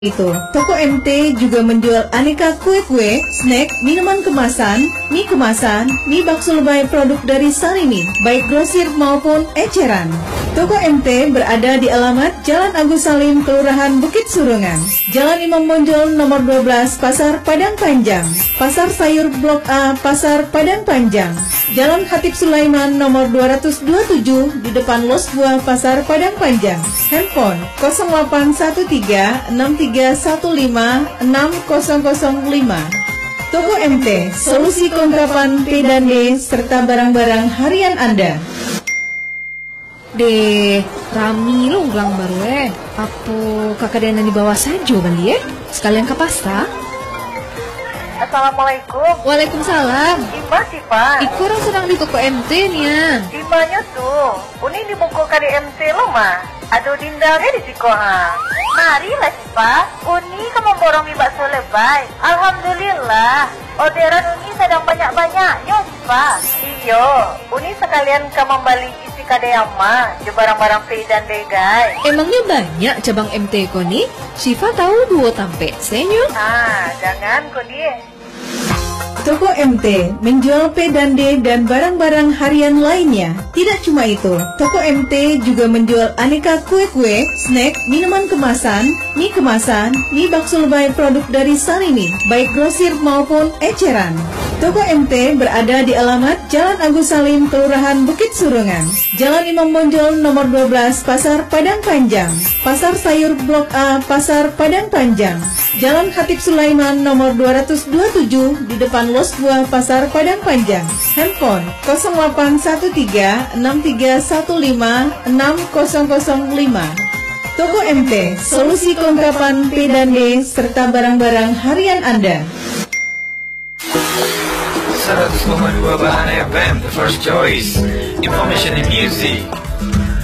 Itu, toko MT juga menjual aneka kue-kue, snack, minuman kemasan, mie bakso lebay produk dari Sarimi, baik grosir maupun eceran. Toko MT berada di alamat Jalan Agus Salim, Kelurahan Bukit Surungan, Jalan Imam Bonjol nomor 12, Pasar Padang Panjang, Pasar Sayur Blok A, Pasar Padang Panjang, Jalan Hatip Sulaiman nomor 227 di depan Los Buah, Pasar Padang Panjang. Handphone 0813 6315 6005. Toko MT, solusi kelengkapan P dan D serta barang-barang harian Anda. Rami lo ulang baru Apa kakak Dana di bawah saja bali sekalian ke pasar. Assalamualaikum. Waalaikumsalam. Ima sih Pak. Iku orang sedang di toko MT nih. Dimanya tuh? Uni di buku KDMT lo mah. Aduh dindangnya di Sikoha. Marilah sih Pak. Uni kamu borong bakso lebay. Alhamdulillah. Orderan Uni sedang banyak-banyaknya sih Pak. Iyo. Uni sekalian kamu beli isi kadeyama. Ju barang-barang P dan D guys. Emangnya banyak cabang MT ko nih? Syifa tahu dua tampe senyo. Jangan kok dia. Toko MT menjual P dan D dan barang-barang harian lainnya. Tidak cuma itu, toko MT juga menjual aneka kue-kue, snack, minuman kemasan, mie bakso lebay produk dari Sarimi, baik grosir maupun eceran. Toko MT berada di alamat Jalan Agus Salim, Kelurahan Bukit Surungan, Jalan Imam Bonjol nomor 12, Pasar Padang Panjang, Pasar Sayur Blok A, Pasar Padang Panjang, Jalan Hatip Sulaiman nomor 227 di depan Los Buah, Pasar Padang Panjang. Handphone 0813 6315 6005. Toko MT, solusi kelengkapan P dan D serta barang-barang harian Anda. 100,2 Bahana FM, the first choice. Information and music.